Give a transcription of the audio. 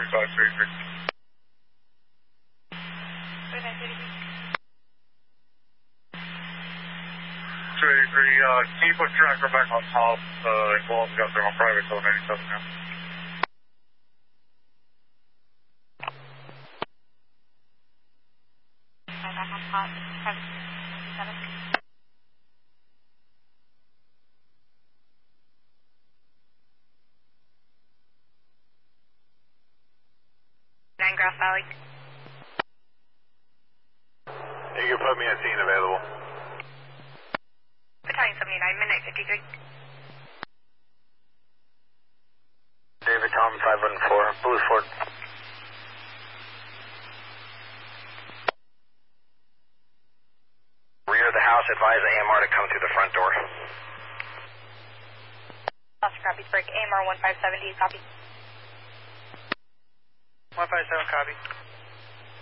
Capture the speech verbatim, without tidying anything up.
forty-five thirty-three. thirty-three, uh, can you put tracker back on top? Uh, well, we got there on private zone ninety-seven now. Back on top, private ninety-seven. Nine Grass Valley. You can put me at scene available. Battalion seventy-nine, Midnight fifty-three. David Tom five one four, Blue Fort. Rear of the house, advise A M R to come through the front door. Oscar copies, break A M R one five seven zero, copy. one five seven, copy.